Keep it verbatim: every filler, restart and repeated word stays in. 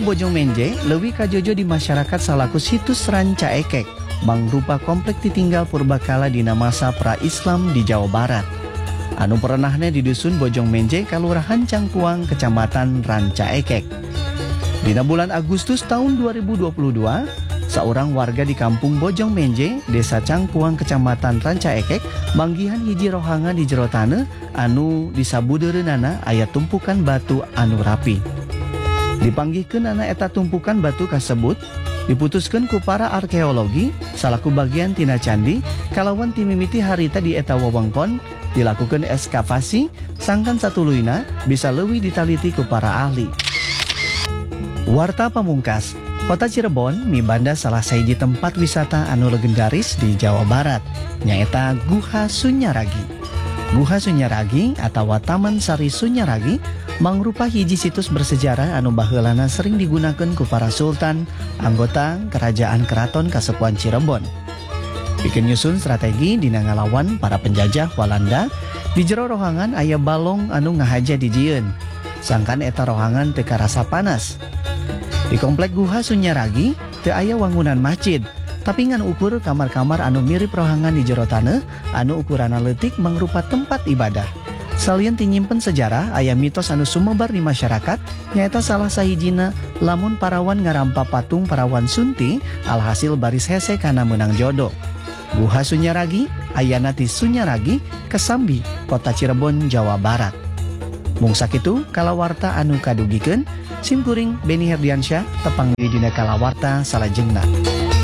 Bojong Menje leuwih kajojo di masyarakat salaku situs Ranca Ekek, mangrupa komplek ditinggal purbakala dina masa pra-Islam di Jawa Barat. Anu perenahna di dusun Bojong Menje, Kalurahan Cangkuang, Kecamatan Ranca Ekek. Dina bulan Agustus tahun dua ribu dua puluh dua, seorang warga di kampung Bojong Menje, Desa Cangkuang, Kecamatan Ranca Ekek, manggihan hiji rohangan di jero taneuh anu disabudeureunana aya tumpukan batu anu rapi. Dipanggihkeun anak eta tumpukan batu kasebut, diputuskeun ku para arkeologi salaku bagian tina candi kalawan timimiti harita di eta wewengkon dilakukan eskavasi sangkan satuluyna bisa leuwih ditaliti ku para ahli. Warta pamungkas, Kota Cirebon mibanda salah sahiji tempat wisata anu legendaris di Jawa Barat, nyaeta Guha Sunyaragi. Guha Sunyaragi atau Taman Sari Sunyaragi mangrupa hiji situs bersejarah anu baheulana sering digunakan ku para sultan, anggota kerajaan keraton Kasepuhan Cirebon. Bikin nyusun strategi dina ngalawan para penjajah Walanda, di jero rohangan aya balong anu ngahaja dijieun. Sangkan eta rohangan teu karasa panas. Di komplek Guha Sunyaragi teu aya wangunan masjid, tapi ngan ukur kamar-kamar anu mirip rohangan di jero taneuh anu ukurana leutik mangrupa tempat ibadah. Salieun tinyimpen sejarah aya mitos anu sumebar di masyarakat nyaeta salah sahijina lamun parawan ngarampa patung parawan Sunti alhasil baris hese kana menang jodoh. Guha Sunyaragi ayana ti Sunyaragi, Kesambi, Kota Cirebon, Jawa Barat. Mung sakitu kalawarta anu kadugikeun, simkuring Beni Herdiansyah tepang di dina kalawarta salajengna.